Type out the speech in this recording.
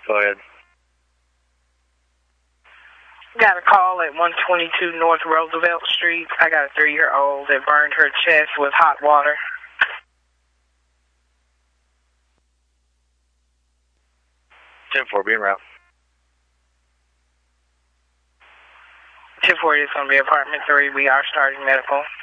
Go ahead. Got a call at 122 North Roosevelt Street. I got a 3-year-old that burned her chest with hot water. 10-4, being route. 10-4 is going to be apartment 3. We are starting medical.